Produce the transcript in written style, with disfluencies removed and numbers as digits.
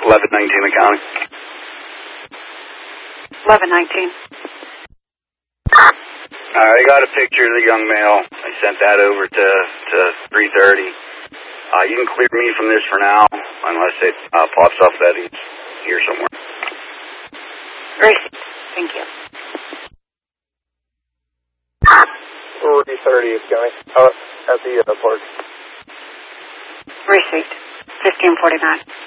1119 the county. 1119. I got a picture of the young male. I sent that over to 330. You can clear me from this for now, unless it pops up that he's here somewhere. Great. Thank you. 330 is going at the park. Received. 1549.